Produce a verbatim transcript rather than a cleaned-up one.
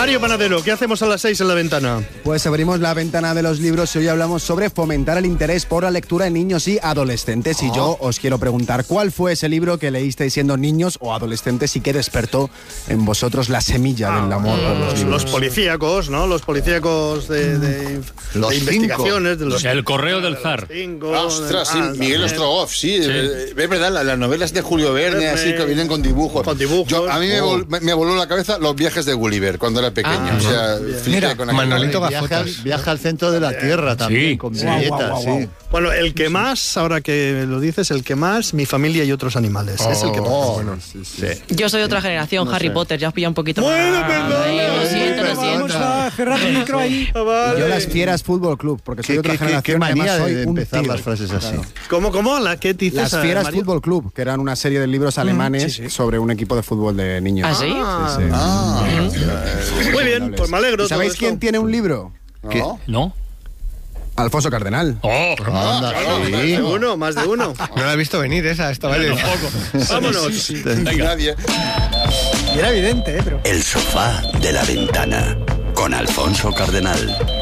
Mario Panadero, ¿qué hacemos a las seis en la ventana? Pues abrimos la ventana de los libros y hoy hablamos sobre fomentar el interés por la lectura en niños y adolescentes. Oh. Y yo os quiero preguntar, ¿cuál fue ese libro que leísteis siendo niños o adolescentes y que despertó en vosotros la semilla ah, del amor por los libros? Los policíacos, ¿no? Los policíacos de, de, los de investigaciones. De los, el correo del zar. Cinco, Ostras, sí, ah, Miguel Ostrogoff, sí. sí. Es verdad, las novelas de Julio Verne, así que vienen con dibujos. Con dibujos. Yo, a mí me, oh. vol, me, me voló la cabeza Los viajes de Gulliver cuando era pequeño. Ah, o sea, mira, con Manolito Gafotas. Viaja al centro de la Tierra también, sí. con sí. billetas, Wow, wow, wow. sí. Bueno, el que más, ahora que lo dices, el que más, Mi familia y otros animales. Oh, es el que más. Oh, bueno, sí, sí. Sí. Yo soy otra generación, no Harry sé. Potter, ya os pilla un poquito bueno, más. Bueno, perdón. Ay, lo siento, lo siento. Vamos a cerrar el micro ahí. Y yo Las Fieras Fútbol Club, porque soy ¿Qué, otra qué, generación. Qué manía soy de un empezar tío. las frases así. Claro. ¿Cómo, cómo? ¿La qué dices? Las Fieras Mario? Fútbol Club, que eran una serie de libros alemanes mm, sí, sí. sobre un equipo de fútbol de niños. ¿Ah, sí? Ah, sí, sí. Ah, muy bien, pues me alegro. ¿Sabéis quién tiene un libro? ¿No? ¿No? Alfonso Cardenal. Oh, ah, anda, claro, sí. Más de uno, más de uno. No la he visto venir esa, esta vale. Vámonos. Sí, sí. Nadie. Y era evidente, ¿eh? Pero... El sofá de la ventana con Alfonso Cardenal.